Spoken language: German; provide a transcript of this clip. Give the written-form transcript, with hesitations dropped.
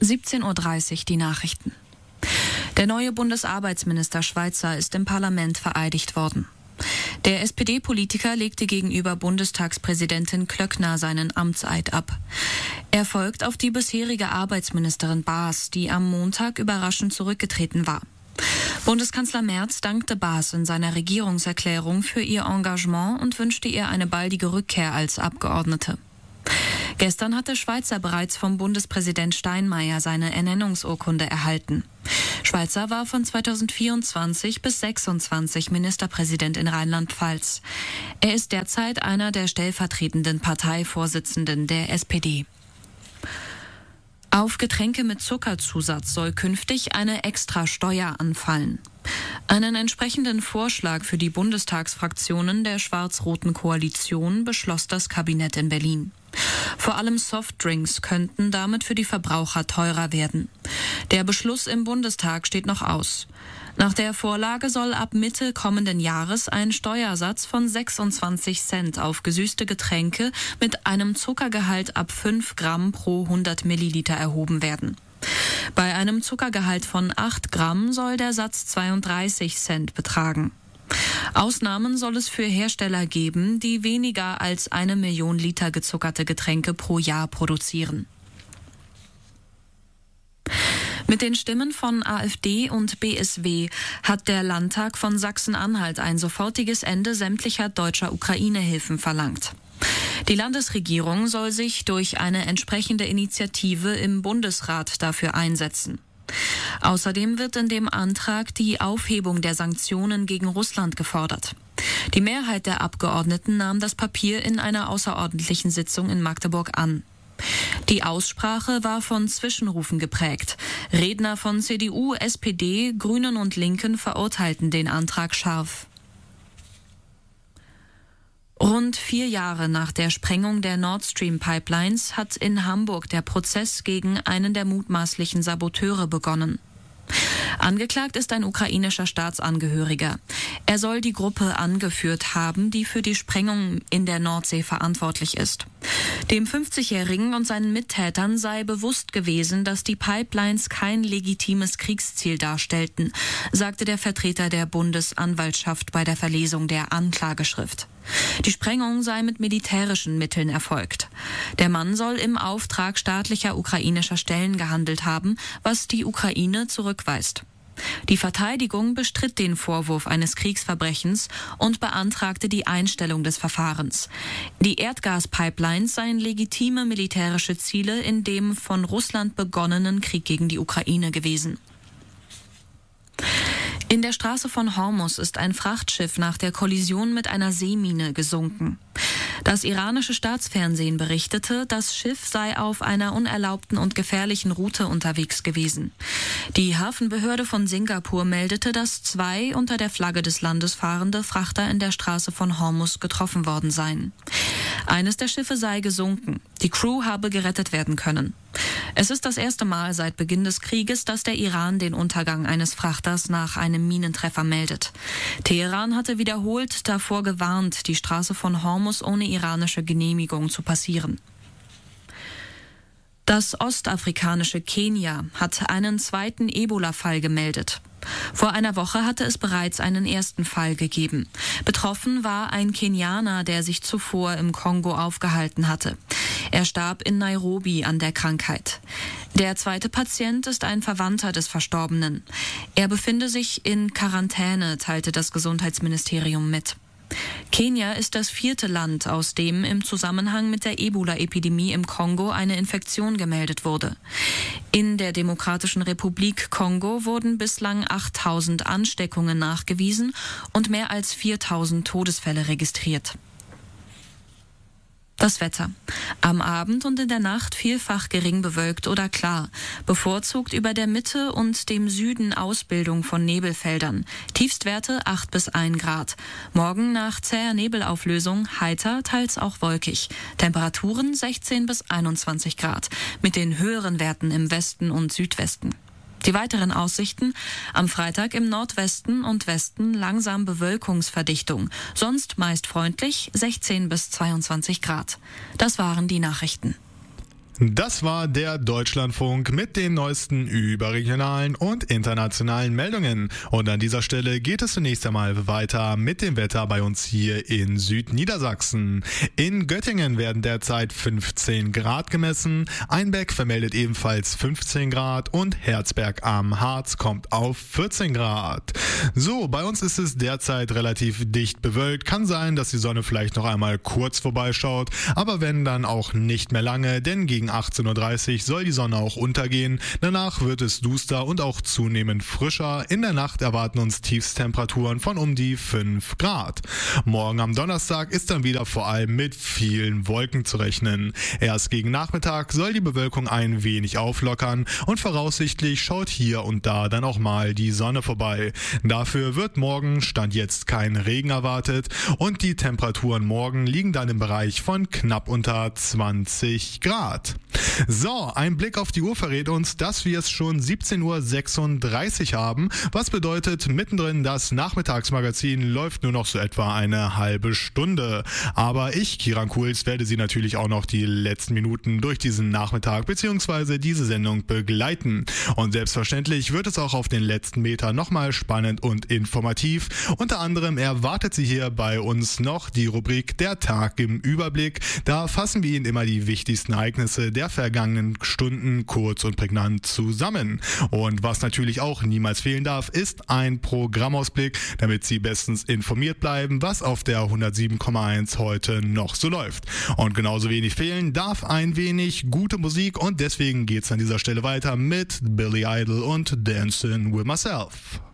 17:30 Uhr die Nachrichten. Der neue Bundesarbeitsminister Schweizer ist im Parlament vereidigt worden. Der SPD-Politiker legte gegenüber Bundestagspräsidentin Klöckner seinen Amtseid ab. Er folgt auf die bisherige Arbeitsministerin Baas, die am Montag überraschend zurückgetreten war. Bundeskanzler Merz dankte Baas in seiner Regierungserklärung für ihr Engagement und wünschte ihr eine baldige Rückkehr als Abgeordnete. Gestern hatte Schweizer bereits vom Bundespräsident Steinmeier seine Ernennungsurkunde erhalten. Schweizer war von 2024 bis 2026 Ministerpräsident in Rheinland-Pfalz. Er ist derzeit einer der stellvertretenden Parteivorsitzenden der SPD. Auf Getränke mit Zuckerzusatz soll künftig eine Extrasteuer anfallen. Einen entsprechenden Vorschlag für die Bundestagsfraktionen der schwarz-roten Koalition beschloss das Kabinett in Berlin. Vor allem Softdrinks könnten damit für die Verbraucher teurer werden. Der Beschluss im Bundestag steht noch aus. Nach der Vorlage soll ab Mitte kommenden Jahres ein Steuersatz von 26 Cent auf gesüßte Getränke mit einem Zuckergehalt ab 5 Gramm pro 100 Milliliter erhoben werden. Bei einem Zuckergehalt von 8 Gramm soll der Satz 32 Cent betragen. Ausnahmen soll es für Hersteller geben, die weniger als 1 Million Liter gezuckerte Getränke pro Jahr produzieren. Mit den Stimmen von AfD und BSW hat der Landtag von Sachsen-Anhalt ein sofortiges Ende sämtlicher deutscher Ukraine-Hilfen verlangt. Die Landesregierung soll sich durch eine entsprechende Initiative im Bundesrat dafür einsetzen. Außerdem wird in dem Antrag die Aufhebung der Sanktionen gegen Russland gefordert. Die Mehrheit der Abgeordneten nahm das Papier in einer außerordentlichen Sitzung in Magdeburg an. Die Aussprache war von Zwischenrufen geprägt. Redner von CDU, SPD, Grünen und Linken verurteilten den Antrag scharf. Rund 4 Jahre nach der Sprengung der Nord Stream Pipelines hat in Hamburg der Prozess gegen einen der mutmaßlichen Saboteure begonnen. Angeklagt ist ein ukrainischer Staatsangehöriger. Er soll die Gruppe angeführt haben, die für die Sprengung in der Nordsee verantwortlich ist. Dem 50-Jährigen und seinen Mittätern sei bewusst gewesen, dass die Pipelines kein legitimes Kriegsziel darstellten, sagte der Vertreter der Bundesanwaltschaft bei der Verlesung der Anklageschrift. Die Sprengung sei mit militärischen Mitteln erfolgt. Der Mann soll im Auftrag staatlicher ukrainischer Stellen gehandelt haben, was die Ukraine zurückweist. Die Verteidigung bestritt den Vorwurf eines Kriegsverbrechens und beantragte die Einstellung des Verfahrens. Die Erdgaspipelines seien legitime militärische Ziele in dem von Russland begonnenen Krieg gegen die Ukraine gewesen. In der Straße von Hormuz ist ein Frachtschiff nach der Kollision mit einer Seemine gesunken. Das iranische Staatsfernsehen berichtete, das Schiff sei auf einer unerlaubten und gefährlichen Route unterwegs gewesen. Die Hafenbehörde von Singapur meldete, dass 2 unter der Flagge des Landes fahrende Frachter in der Straße von Hormuz getroffen worden seien. Eines der Schiffe sei gesunken. Die Crew habe gerettet werden können. Es ist das erste Mal seit Beginn des Krieges, dass der Iran den Untergang eines Frachters nach einem Minentreffer meldet. Teheran hatte wiederholt davor gewarnt, die Straße von Hormuz ohne iranische Genehmigung zu passieren. Das ostafrikanische Kenia hat einen zweiten Ebola-Fall gemeldet. Vor einer Woche hatte es bereits einen ersten Fall gegeben. Betroffen war ein Kenianer, der sich zuvor im Kongo aufgehalten hatte. Er starb in Nairobi an der Krankheit. Der zweite Patient ist ein Verwandter des Verstorbenen. Er befinde sich in Quarantäne, teilte das Gesundheitsministerium mit. Kenia ist das 4. Land, aus dem im Zusammenhang mit der Ebola-Epidemie im Kongo eine Infektion gemeldet wurde. In der Demokratischen Republik Kongo wurden bislang 8.000 Ansteckungen nachgewiesen und mehr als 4.000 Todesfälle registriert. Das Wetter. Am Abend und in der Nacht vielfach gering bewölkt oder klar. Bevorzugt über der Mitte und dem Süden Ausbildung von Nebelfeldern. Tiefstwerte 8 bis 1 Grad. Morgen nach zäher Nebelauflösung heiter, teils auch wolkig. Temperaturen 16 bis 21 Grad. Mit den höheren Werten im Westen und Südwesten. Die weiteren Aussichten: am Freitag im Nordwesten und Westen langsam Bewölkungsverdichtung, sonst meist freundlich 16 bis 22 Grad. Das waren die Nachrichten. Das war der Deutschlandfunk mit den neuesten überregionalen und internationalen Meldungen. Und an dieser Stelle geht es zunächst einmal weiter mit dem Wetter bei uns hier in Südniedersachsen. In Göttingen werden derzeit 15 Grad gemessen, Einbeck vermeldet ebenfalls 15 Grad und Herzberg am Harz kommt auf 14 Grad. So, bei uns ist es derzeit relativ dicht bewölkt. Kann sein, dass die Sonne vielleicht noch einmal kurz vorbeischaut, aber wenn dann auch nicht mehr lange, denn gegen 18.30 Uhr soll die Sonne auch untergehen. Danach wird es duster und auch zunehmend frischer. In der Nacht erwarten uns Tiefstemperaturen von um die 5 Grad. Morgen am Donnerstag ist dann wieder vor allem mit vielen Wolken zu rechnen. Erst gegen Nachmittag soll die Bewölkung ein wenig auflockern und voraussichtlich schaut hier und da dann auch mal die Sonne vorbei. Dafür wird morgen, Stand jetzt, kein Regen erwartet und die Temperaturen morgen liegen dann im Bereich von knapp unter 20 Grad. So, ein Blick auf die Uhr verrät uns, dass wir es schon 17.36 Uhr haben, was bedeutet, mittendrin das Nachmittagsmagazin läuft nur noch so etwa eine halbe Stunde. Aber ich, Kiran Kuhls, werde Sie natürlich auch noch die letzten Minuten durch diesen Nachmittag bzw. diese Sendung begleiten. Und selbstverständlich wird es auch auf den letzten Meter nochmal spannend und informativ. Unter anderem erwartet Sie hier bei uns noch die Rubrik Der Tag im Überblick. Da fassen wir Ihnen immer die wichtigsten Ereignisse der vergangenen Stunden kurz und prägnant zusammen. Und was natürlich auch niemals fehlen darf, ist ein Programmausblick, damit Sie bestens informiert bleiben, was auf der 107,1 heute noch so läuft. Und genauso wenig fehlen darf ein wenig gute Musik und deswegen geht's an dieser Stelle weiter mit Billy Idol und Dancing with Myself.